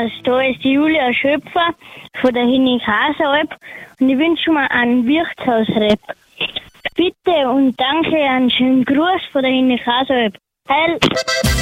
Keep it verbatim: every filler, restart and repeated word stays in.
Thomas, da ist die Julia Schöpfer von der Hinnighauser-Alp und ich wünsche mir einen Wirtshausrap. Bitte und danke, einen schönen Gruß von der Hinnighauser-Alp. Heil!